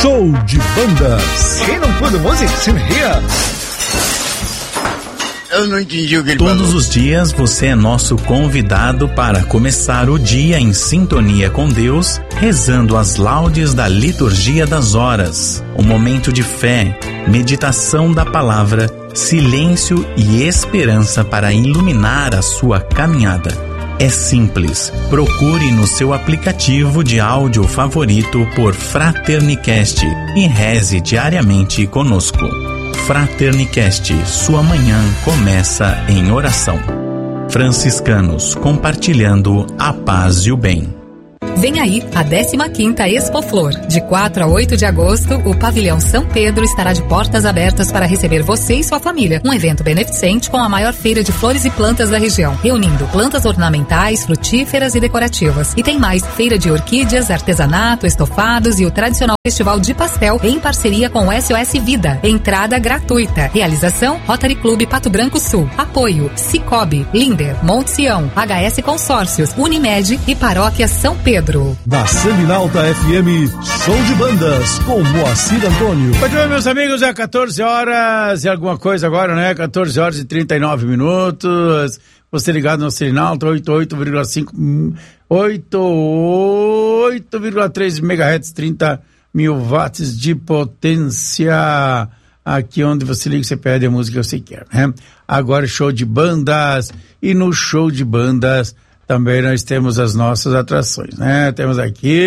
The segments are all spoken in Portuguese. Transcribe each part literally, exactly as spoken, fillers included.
Show de bandas. Quem não pôde música se ria? Eu não entendi o que ele Todos falou. os dias você é nosso convidado para começar o dia em sintonia com Deus, rezando as laudes da liturgia das horas. Um momento de fé, meditação da palavra, silêncio e esperança para iluminar a sua caminhada. É simples. Procure no seu aplicativo de áudio favorito por Fraternicast e reze diariamente conosco. Fraternicast, sua manhã começa em oração. Franciscanos, compartilhando a paz e o bem. Vem aí a décima quinta Expo Flor. De quatro a oito de agosto, o Pavilhão São Pedro estará de portas abertas para receber você e sua família. Um evento beneficente com a maior feira de flores e plantas da região, reunindo plantas ornamentais, frutíferas e decorativas. E tem mais, feira de orquídeas, artesanato, estofados e o tradicional festival de pastel em parceria com o S O S Vida. Entrada gratuita. Realização Rotary Clube Pato Branco Sul. Apoio Cicobi, Linder, Monte Sião, H S Consórcios, Unimed e Paróquia São Pedro. Na Seminalta F M, Show de Bandas, com Moacir Antônio. Muito bem, meus amigos, é quatorze horas e alguma coisa agora, né? quatorze horas e trinta e nove minutos. Você ligado no Seminalta, oitenta e oito vírgula cinco, oitenta e oito vírgula três megahertz, trinta mil watts de potência. Aqui onde você liga, você pede a música que você quer, né? Agora, show de bandas. E no show de bandas também nós temos as nossas atrações, né? Temos aqui,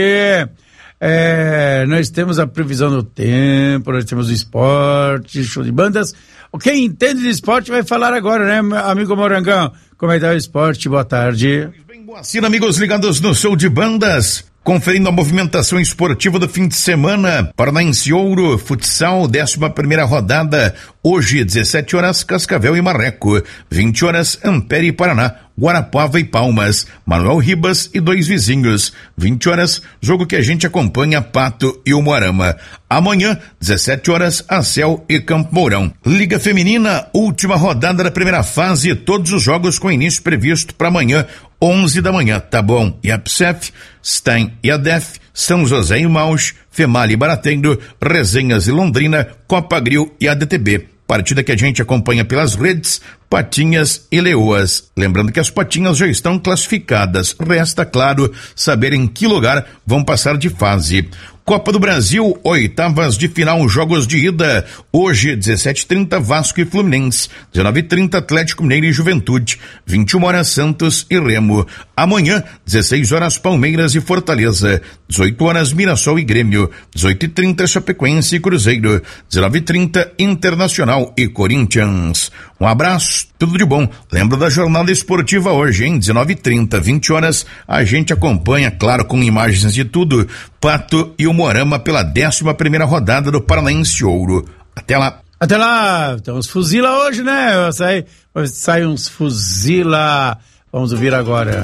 é, nós temos a previsão do tempo, nós temos o esporte, show de bandas. Quem entende de esporte vai falar agora, né, amigo Morangão? Como é que tá o esporte? Boa tarde. Bem, boa tarde, amigos ligados no show de bandas. Conferindo a movimentação esportiva do fim de semana, Paranaense Ouro, futsal, décima primeira rodada, hoje, dezessete horas, Cascavel e Marreco, vinte horas, Ampere e Paraná, Guarapava e Palmas, Manuel Ribas e dois vizinhos, vinte horas, jogo que a gente acompanha, Pato e Umuarama. Amanhã, dezessete horas, Acel e Campo Mourão. Liga Feminina, última rodada da primeira fase, todos os jogos com início previsto para amanhã, onze da manhã, tá bom? E a P S E F, Stein e a D E F, São José e Maus, Female e Barateiro, Resenhas e Londrina, Copa Grill e a D T B. Partida que a gente acompanha pelas redes, Patinhas e Leoas. Lembrando que as Patinhas já estão classificadas. Resta, claro, saber em que lugar vão passar de fase. Copa do Brasil, oitavas de final, jogos de ida. Hoje, dezessete e trinta, Vasco e Fluminense. dezenove e trinta, Atlético Mineiro e Juventude. vinte e uma horas, Santos e Remo. Amanhã, dezesseis horas, Palmeiras e Fortaleza. dezoito horas, Mirassol e Grêmio. dezoito e trinta, Chapecoense e Cruzeiro. dezenove e trinta, Internacional e Corinthians. Um abraço, tudo de bom. Lembra da jornada esportiva hoje, hein? dezenove e trinta, vinte horas, a gente acompanha, claro, com imagens de tudo, Pato e Umuarama pela décima primeira rodada do Paranaense Ouro. Até lá. Até lá, tem uns fuzila hoje, né? Sai, sai uns fuzila. Vamos ouvir agora.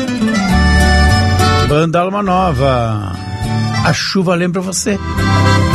Banda Alma Nova. A chuva lembra você.